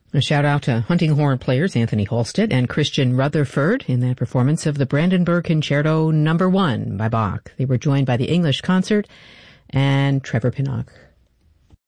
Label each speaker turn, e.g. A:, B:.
A: A shout out to hunting horn players Anthony Halstead and Christian Rutherford in that performance of the Brandenburg Concerto No. 1 by Bach. They were joined by the English Concert and Trevor Pinnock.